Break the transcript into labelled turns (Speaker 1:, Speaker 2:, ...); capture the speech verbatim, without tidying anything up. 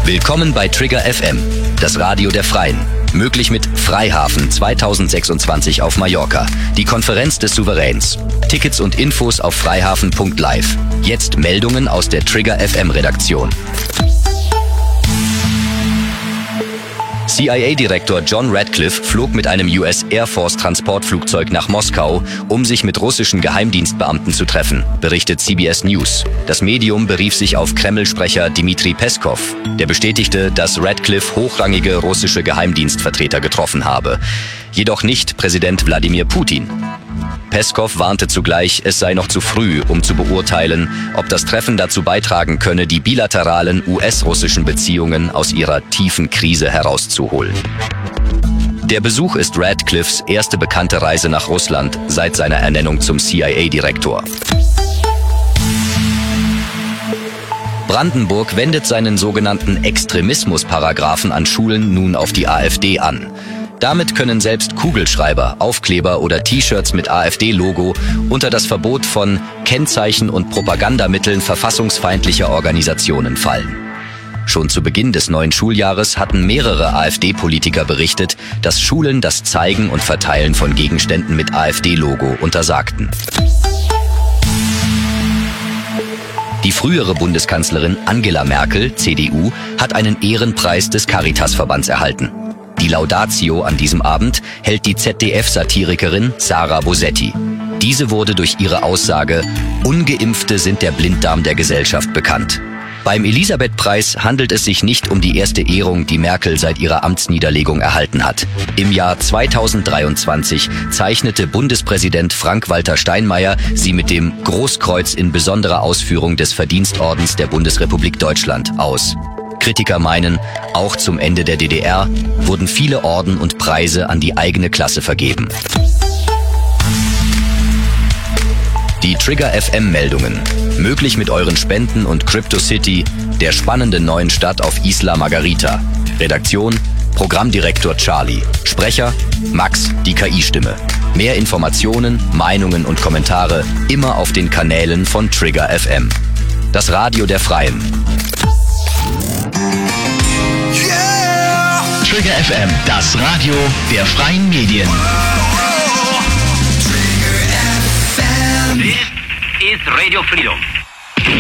Speaker 1: Willkommen bei Trigger F M, das Radio der Freien. Möglich mit Freihafen zweitausendsechsundzwanzig auf Mallorca, die Konferenz des Souveräns. Tickets und Infos auf freihafen punkt live. Jetzt Meldungen aus der Trigger F M Redaktion. C I A-Direktor John Ratcliffe flog mit einem U S Air Force-Transportflugzeug nach Moskau, um sich mit russischen Geheimdienstbeamten zu treffen, berichtet C B S News. Das Medium berief sich auf Kreml-Sprecher Dmitri Peskov. Der bestätigte, dass Ratcliffe hochrangige russische Geheimdienstvertreter getroffen habe, jedoch nicht Präsident Wladimir Putin. Peskov warnte zugleich, es sei noch zu früh, um zu beurteilen, ob das Treffen dazu beitragen könne, die bilateralen U S-russischen Beziehungen aus ihrer tiefen Krise herauszuholen. Der Besuch ist Ratcliffes erste bekannte Reise nach Russland seit seiner Ernennung zum C I A-Direktor. Brandenburg wendet seinen sogenannten Extremismus-Paragraphen an Schulen nun auf die AfD an. Damit können selbst Kugelschreiber, Aufkleber oder T-Shirts mit AfD-Logo unter das Verbot von Kennzeichen und Propagandamitteln verfassungsfeindlicher Organisationen fallen. Schon zu Beginn des neuen Schuljahres hatten mehrere AfD-Politiker berichtet, dass Schulen das Zeigen und Verteilen von Gegenständen mit AfD-Logo untersagten. Die frühere Bundeskanzlerin Angela Merkel, C D U, hat einen Ehrenpreis des Caritas-Verbands erhalten. Die Laudatio an diesem Abend hält die Z D F-Satirikerin Sara Bosetti. Diese wurde durch ihre Aussage, Ungeimpfte sind der Blinddarm der Gesellschaft, bekannt. Beim Elisabeth-Preis handelt es sich nicht um die erste Ehrung, die Merkel seit ihrer Amtsniederlegung erhalten hat. Im Jahr zweitausenddreiundzwanzig zeichnete Bundespräsident Frank-Walter Steinmeier sie mit dem Großkreuz in besonderer Ausführung des Verdienstordens der Bundesrepublik Deutschland aus. Kritiker meinen, auch zum Ende der D D R wurden viele Orden und Preise an die eigene Klasse vergeben. Die Trigger F M-Meldungen. Möglich mit euren Spenden und Crypto City, der spannenden neuen Stadt auf Isla Margarita. Redaktion, Programmdirektor Charlie. Sprecher, Max, die K I-Stimme. Mehr Informationen, Meinungen und Kommentare immer auf den Kanälen von Trigger F M. Das Radio der Freien.
Speaker 2: Yeah! Trigger F M, das Radio der freien Medien.
Speaker 3: This is Radio Freedom.